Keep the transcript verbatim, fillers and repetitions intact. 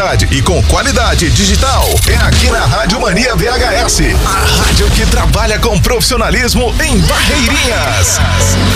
velocidade e com qualidade digital é aqui na Rádio Mania V H S, a rádio que trabalha com profissionalismo em Barreirinhas.